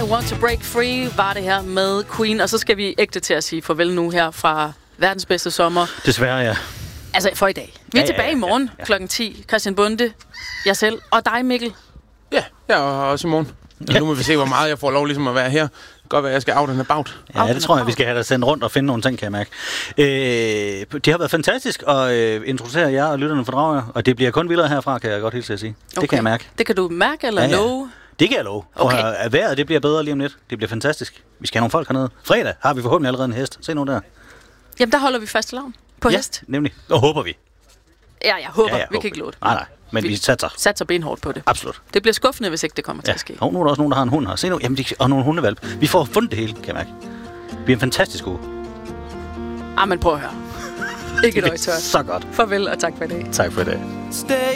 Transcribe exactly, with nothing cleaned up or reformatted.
Want to Break Free var det her med Queen. Og så skal vi ægte til at sige farvel nu her fra verdens bedste sommer. Desværre, ja. Altså for i dag. Vi er ja, tilbage ja, ja, i morgen ja. klokken ti. Christian Bonde, jeg selv og dig, Mikkel. Ja, jeg er også i morgen. Ja. Nu må vi se, hvor meget jeg får lov ligesom at være her. Godt være, jeg skal out and about. Ja, det tror jeg, vi skal have dig sendt rundt og finde nogle ting, kan jeg mærke. Øh, det har været fantastisk at øh, introducere jer og lytterne for Dragør, og det bliver kun vildere herfra, kan jeg godt hilse at sige. Okay. Det kan jeg mærke. Det kan du mærke eller ja, ja. love? Det kan jeg love. Okay. Og at vejret, det bliver bedre lige om lidt. Det bliver fantastisk. Vi skal have nogle folk hernede. Fredag har vi forhåbentlig allerede en hest. Se nu der. Jamen, der holder vi fast lavn på ja, hest. nemlig. Og håber vi. Ja, jeg håber. Ja, jeg vi håber. kan ikke love det. Nej, nej. Men vi, vi satser. Satser benhårdt på det. Absolut. Det bliver skuffende, hvis ikke det kommer til ja. at ske. Og nu er der også nogen, der har en hund her. Se nu. Jamen, de, og nogle hundevalp. Vi får fundet det hele, kan jeg mærke. Det bliver en fantastisk uge. Ah, men prøv at høre. Ikke et øje tørt. Så godt. Farvel og tak for i dag. Tak for i dag.